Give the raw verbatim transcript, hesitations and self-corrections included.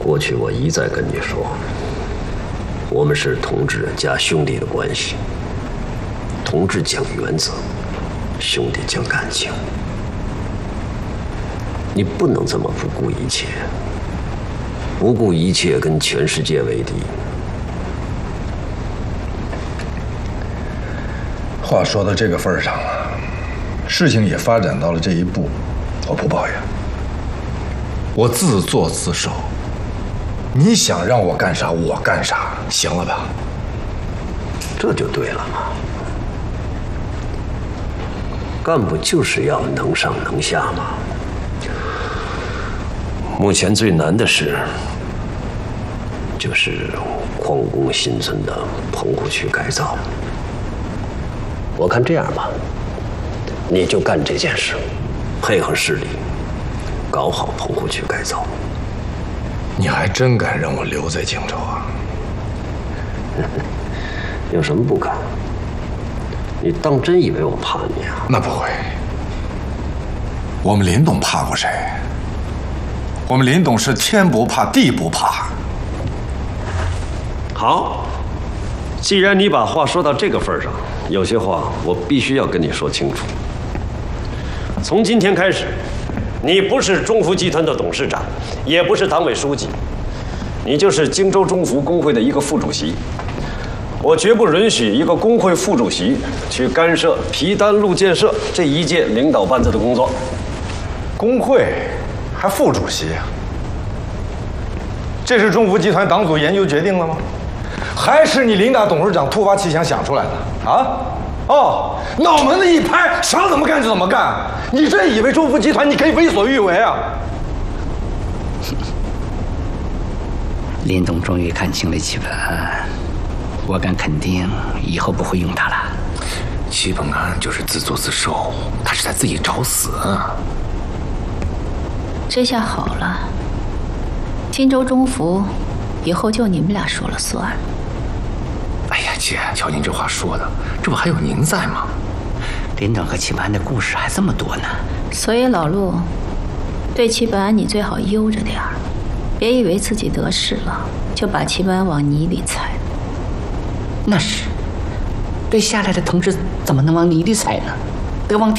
过去我一再跟你说，我们是同志加兄弟的关系，同志讲原则，兄弟讲感情。你不能这么不顾一切，不顾一切跟全世界为敌。 话说到这个份儿上了，事情也发展到了这一步，我不抱怨，我自作自受。你想让我干啥我干啥，行了吧？ 这就对了嘛。干部就是要能上能下嘛。目前最难的事，就是矿工新村的棚户区改造。我看这样吧，你就干这件事，配合市里搞好棚户区改造。 你还真敢让我留在荆州啊？ 有什么不敢？你当真以为我怕你啊？ 那不会。我们林董怕过谁？我们林董是天不怕地不怕。 好，既然你把话说到这个份上，有些话我必须要跟你说清楚。从今天开始，你不是中福集团的董事长，也不是党委书记，你就是荆州中福工会的一个副主席。我绝不允许一个工会副主席去干涉皮丹路建设这一届领导班子的工作。 工会还副主席啊？这是中福集团党组研究决定了吗？还是你林大董事长突发奇想想出来的啊？哦，脑门子一拍，想怎么干就怎么干。你真以为中福集团你可以为所欲为啊？ 林董终于看清了戚本安，我敢肯定，以后不会用他了。 戚本安就是自作自受，他是在自己找死啊！ 这下好了，荆州中福以后就你们俩说了算。 哎呀，姐，瞧您这话说的，这不还有您在吗？ 林董和戚本安的故事还这么多呢。 所以老陆，对戚本安你最好悠着点儿，别以为自己得势了就把戚本安往泥里踩。 那是，对下来的同志怎么能往泥里踩呢？得往